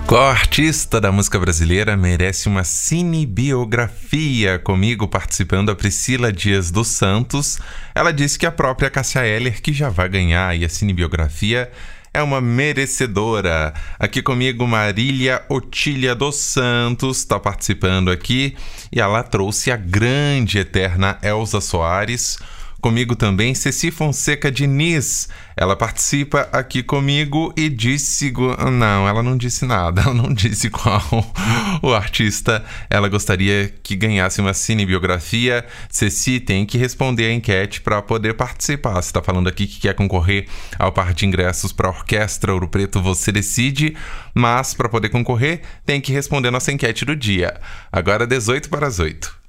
Qual artista da música brasileira merece uma cinebiografia? Comigo participando a Priscila Dias dos Santos. Ela disse que a própria Cássia Eller, que já vai ganhar e a cinebiografia, é uma merecedora. Aqui comigo Marília Otília dos Santos está participando aqui e ela trouxe a grande, eterna Elza Soares. Comigo também Ceci Fonseca Diniz. Ela participa aqui comigo e disse... Não, ela não disse nada. Ela não disse qual o artista ela gostaria que ganhasse uma cinebiografia. Ceci tem que responder a enquete para poder participar. Você está falando aqui que quer concorrer ao par de ingressos para a Orquestra Ouro Preto, você decide. Mas para poder concorrer, tem que responder nossa enquete do dia. Agora 7:18.